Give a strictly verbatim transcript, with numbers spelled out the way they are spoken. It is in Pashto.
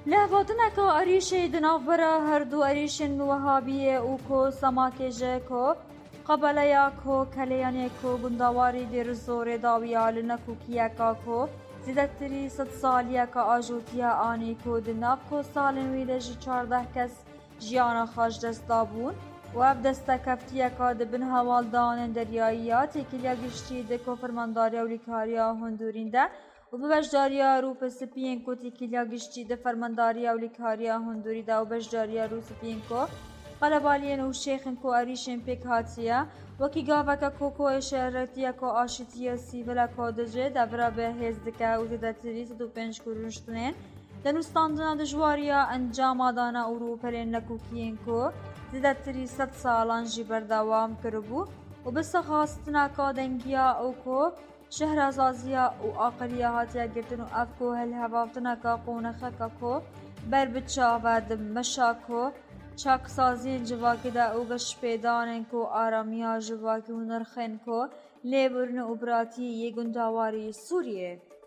لهباتنك أريشي دنافرة هردو أريشن وهابية وكو سماكيجيكو قبلياكو كليانيكو بندواري دير الزور داوية لنكو كياكاكو زيدتري ست ساليكا آجوتيا آنيكو دنافكو سالن ويلجي چارده كس جيانا خاش دستابون و اف دستکفتیکا دبن هوالدان دریایی‌ها تکیلیا گشتی دکو فرمانداریا و لیکاریا هندورین ده و ببشداریا رو پسپین کو تکیلیا گشتی ده فرمانداریا و لیکاریا هندوری ده و بشداریا رو سپین کو قلبالین و شیخن کو اریشن پیک هاتیه وکی گاوکا کوکو اشارتیا کو آشتیا سیولا کو دجه دورا به هزدکه و زیدتری ست و پنج کرونشتنین دنوستاندنا دجواریا انجام دانا اورو پلین لکوکین کو زیدتری ست سالان جی بردوام کربو و بس خواستنا کا دنگیا او کو شهرازازیا و آقلیا هاتیا گرتن و افکو هل هوافتنا کا قونخه کا کو بر بچا و دمشا کو چاک سازین جواکی دا او گش پیدانن کو آرامیا جواکی و نرخن کو لیبرن و براتی یه گنداواری سوریه